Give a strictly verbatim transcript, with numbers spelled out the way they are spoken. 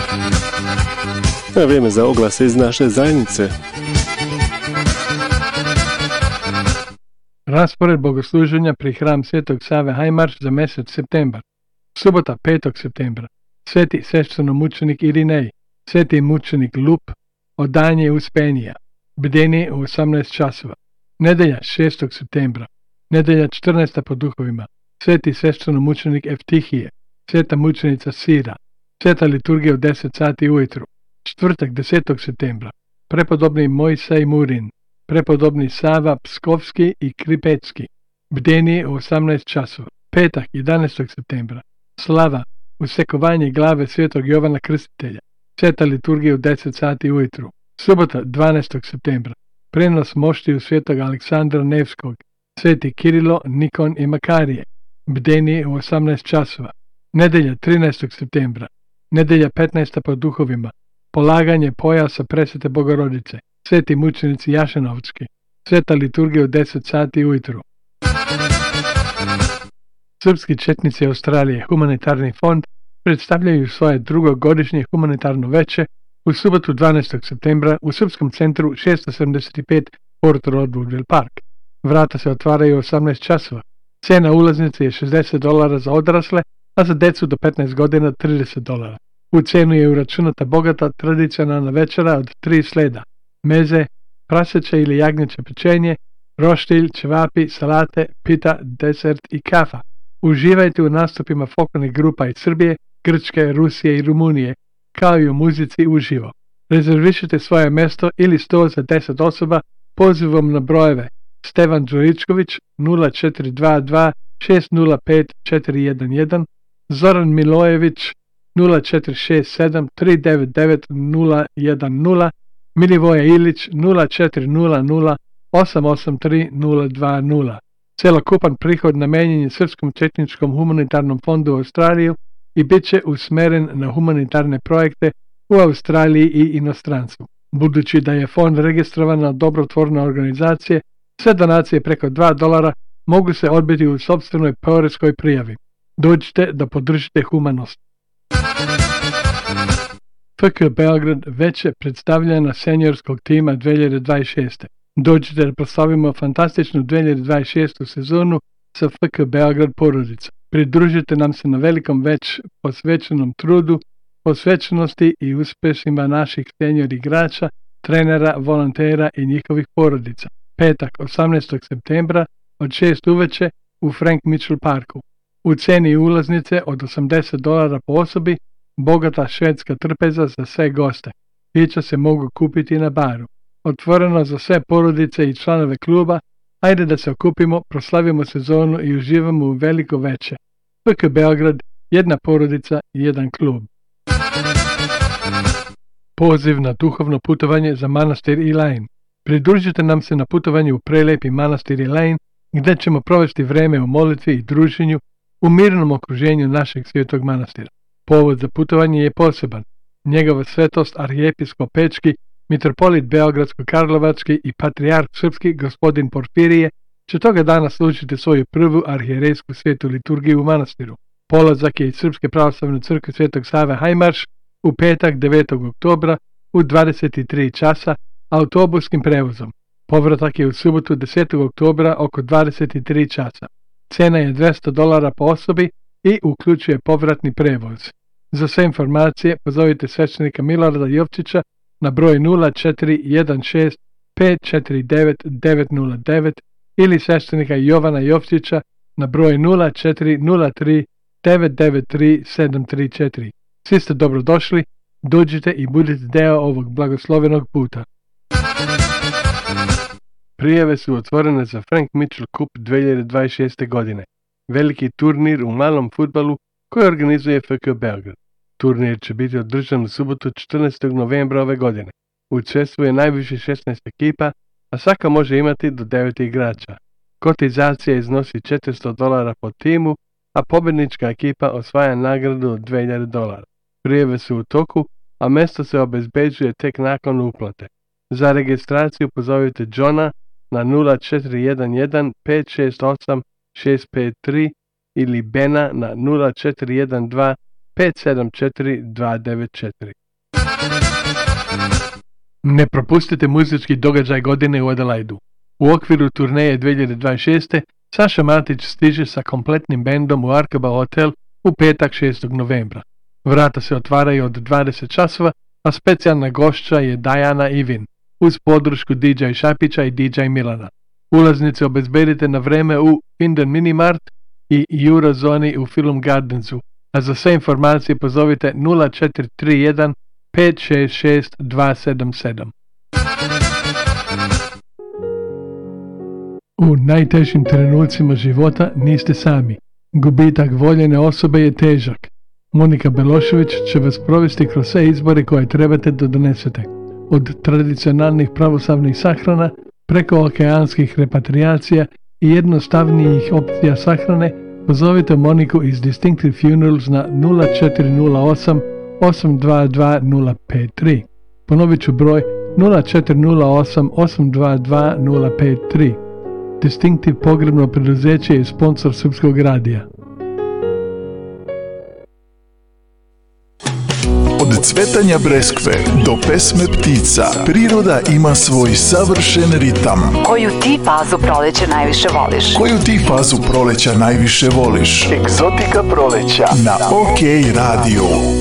Na vrijeme za oglase iz naše zajednice. Raspored bogosluženja pri hram Svetog Save Hajmarš za mjesec septembar. Subota petog septembra. Sveti sveštenomučenik Irinej, sveti mučenik Lup, oddanje Uspenija, bdenje u osamnaest časova. Nedelja šestog septembra. Nedelja četrnaesta po duhovima. Sveti sveštenomučenik Eftihije, sveta mučenica Sira, sveta liturgija u deset sati ujutru. Četvrtak desetog septembra. Prepodobni Mojsej Murin, prepodobni Sava Pskovski i Kripecki, bdenje u osamnaest časova. Petak jedanaestog septembra. Slava, usekovanje glave svetog Jovana Krstitelja, sveta liturgija u deset sati ujutru. Subota dvanaestog septembra. Prenos moštiju svetog Aleksandra Nevskog, sveti Kirilo, Nikon i Makarije, bdenje u osamnaest časova. Nedelja trinaestog septembra. Nedelja petnaesta po duhovima. Polaganje pojasa presvete Bogorodice, sveti mučenici Jašenovski, sveta liturgija u deset sati ujutru. Srpski četnici Australije Humanitarni fond predstavljaju svoje drugogodišnje humanitarno veče u subotu dvanaestog septembra u Srpskom centru šesto sedamdeset pet Port Road Woodville Park. Vrata se otvaraju u osamnaest časova. Cena ulaznice je šezdeset dolara za odrasle, a za decu do petnaest godina trideset dolara. U cenu je uračunata bogata tradicionalna večera od tri sleda, meze, praseće ili jagnjeće pečenje, roštilj, ćevapi, salate, pita, desert i kafa. Uživajte u nastupima folklornih grupa iz Srbije, Grčke, Rusije i Rumunije, kao i u muzici uživo. Rezervišite svoje mjesto ili sto za deset osoba pozivom na brojeve Stevan Đuričković nula četiri dva dva šest nula pet četiri jedan jedan, Zoran Milojević nula četiri šest sedam tri devet devet nula jedan nula, Milivoje Ilić nula četiri nula nula osam osam tri nula dva nula. Celokupan prihod namenjen je Srpskom četničkom humanitarnom fondu u Australiju i bit će usmeren na humanitarne projekte u Australiji i inostranstvu. Budući da je fond registrovana dobrotvorna organizacija, sve donacije preko dva dolara mogu se odbiti u sopstvenoj poreskoj prijavi. Dođite da podržite humanost. F K Beograd veće predstavljena seniorskog tima dvije hiljade dvadeset šeste. Dođite da proslavimo fantastičnu dvije hiljade dvadeset šestu sezonu sa F K Beograd porodicom. Pridružite nam se na velikom već posvećenom trudu, posvećenosti i uspjesima naših senior igrača, trenera, volontera i njihovih porodica. Petak osamnaestog septembra od šest uveče u Frank Mitchell Parku. U ceni ulaznice od osamdeset dolara po osobi, bogata švedska trpeza za sve goste. Pića se mogu kupiti na baru. Otvoreno za sve porodice i članove kluba, ajde da se okupimo, proslavimo sezonu i uživamo u veliko veče. F K Beograd, jedna porodica i jedan klub. Poziv na duhovno putovanje za manastir Elaine. Pridružite nam se na putovanju u prelepi manastir Elaine, gdje ćemo provesti vreme u molitvi i druženju u mirnom okruženju našeg svetog manastira. Povod za putovanje je poseban. Njegova svetost arhijepiskop Pečki, mitropolit Beogradsko-Karlovački i patrijarh srpski gospodin Porfirije će toga dana služiti svoju prvu arhijerejsku svetu liturgiju u manastiru. Polazak je iz Srpske pravoslavne crkve Svetog Save Hajmarš u petak devetog oktobra u dvadeset tri časa autobuskim prevozom. Povratak je u subotu desetog oktobra oko dvadeset tri časa. Cena je dvjesto dolara po osobi i uključuje povratni prevoz. Za sve informacije pozovite sveštenika Milorada Jovčića na broj nula četiri jedan šest pet četiri devet devet nula devet ili sveštenika Jovana Jovčića na broj nula četiri nula tri devet devet tri sedam tri četiri. Svi ste dobrodošli, dođite i budite deo ovog blagoslovenog puta. Prijave su otvorene za Frank Mitchell Cup dvije hiljade dvadeset šeste. godine, veliki turnir u malom fudbalu koji organizuje F K Beograd. Turnir će biti održan u subotu četrnaestog novembra ove godine. Učestvuje najviše šesnaest ekipa, a svaka može imati do devet igrača. Kotizacija iznosi četiristo dolara po timu, a pobjednička ekipa osvaja nagradu od dvije hiljade dolara. Prijave su u toku, a mjesto se obezbeđuje tek nakon uplate. Za registraciju pozovite Johna na nula četiri jedan jedan pet šest osam šest pet tri ili Bena na nula četiri jedan dva pet sedam četiri dva devet četiri. Ne propustite muzički događaj godine u Adelaidu. U okviru turneje dvije tisuće dvadeset šeste. Saša Matić stiže sa kompletnim bendom u Arkaba Hotel u petak šestog novembra. Vrata se otvaraju od dvadeset časova, a specijalna gošća je Dajana Ivin, uz podršku D J Šapića i D J Milana. Ulaznice obezbedite na vreme u Finden Minimart i Eurozoni u Film Gardensu, a za sve informacije pozovite nula četiri tri jedan pet šest šest dva sedam sedam. U najtežim trenucima života niste sami. Gubitak voljene osobe je težak. Monika Belošević će vas provesti kroz sve izbore koje trebate da donesete. Od tradicionalnih pravoslavnih sahrana, preko okeanskih repatriacija i jednostavnijih opcija sahrane, pozovite Moniku iz Distinctive Funerals na nula četiri nula osam osam dva dva nula pet tri. Ponovit ću broj nula četiri nula osam osam dva dva nula pet tri. Distinctive pogrebno preduzeće je sponsor Srpskog radija. Od cvetanja breskve do pesme ptica, priroda ima svoj savršen ritam. Koju ti fazu proleća najviše voliš? Koju ti fazu proleća najviše voliš? Egzotika proleća Na OK radiju.